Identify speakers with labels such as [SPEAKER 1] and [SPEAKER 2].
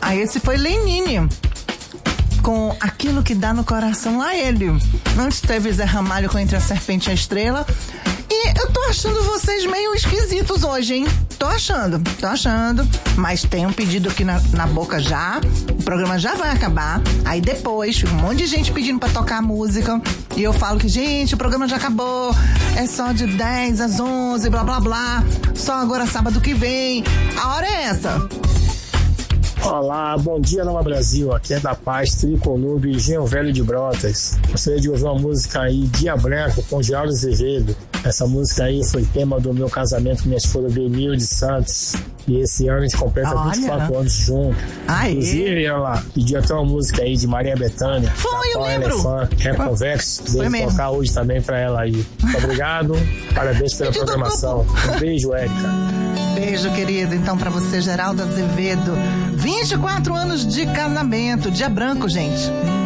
[SPEAKER 1] esse foi Lenine, com Aquilo que Dá no Coração a Ele. Antes teve Zé Ramalho com Entre a Serpente e a Estrela. E eu tô achando vocês meio esquisitos hoje, hein? Tô achando. Mas tem um pedido aqui na boca já. O programa já vai acabar. Aí depois, um monte de gente pedindo pra tocar música. E eu falo que, gente, o programa já acabou. É só de 10 às 11, blá, blá, blá. Só agora sábado que vem. A hora é essa.
[SPEAKER 2] Olá, bom dia Nova Brasil, aqui é da Paz, Tricolube, Engenho Velho de Brotas. Gostaria de ouvir uma música aí, Dia Branco, com Geraldo Azevedo. Essa música aí foi tema do meu casamento com minha esposa Benilde Santos. E esse ano a gente completa 24 anos juntos. Inclusive, ela pediu até uma música aí de Maria Bethânia.
[SPEAKER 1] Foi, eu lembro.
[SPEAKER 2] Ela é fã, Reconvexo. Devo tocar hoje também pra ela aí. Muito obrigado, parabéns pela programação. Um beijo, Érica.
[SPEAKER 1] Beijo, querido. Então, pra você, Geraldo Azevedo. 24 anos de casamento. Dia branco, gente.